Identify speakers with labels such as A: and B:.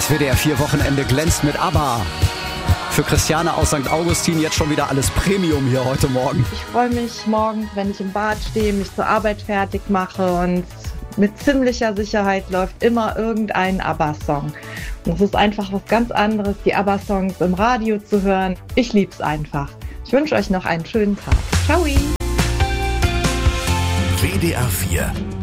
A: Das WDR-4-Wochenende glänzt mit ABBA. Für Christiane aus St. Augustin jetzt schon wieder alles Premium hier heute Morgen.
B: Ich freue mich morgens, wenn ich im Bad stehe, mich zur Arbeit fertig mache und mit ziemlicher Sicherheit läuft immer irgendein ABBA-Song. Und es ist einfach was ganz anderes, die ABBA-Songs im Radio zu hören. Ich lieb's einfach. Ich wünsche euch noch einen schönen Tag. Ciao!
C: WDR 4